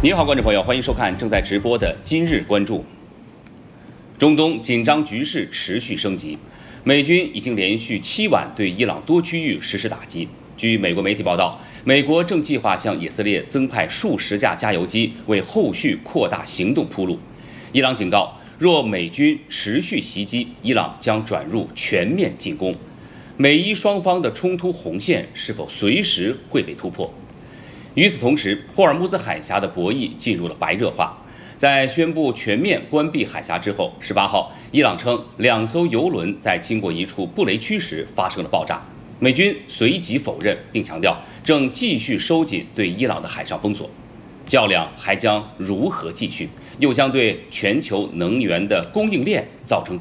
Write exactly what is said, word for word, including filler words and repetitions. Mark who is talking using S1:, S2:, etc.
S1: 您好，观众朋友，欢迎收看正在直播的《今日关注》。中东紧张局势持续升级，美军已经连续七晚对伊朗多区域实施打击。据美国媒体报道，美国正计划向以色列增派数十架加油机，为后续扩大行动铺路。伊朗警告，若美军持续袭击，伊朗将转入全面进攻。美伊双方的冲突红线是否随时会被突破？与此同时，霍尔木兹海峡的博弈进入了白热化。在宣布全面关闭海峡之后，十八号，伊朗称两艘油轮在经过一处布雷区时发生了爆炸。美军随即否认，并强调正继续收紧对伊朗的海上封锁。较量还将如何继续？又将对全球能源的供应链造成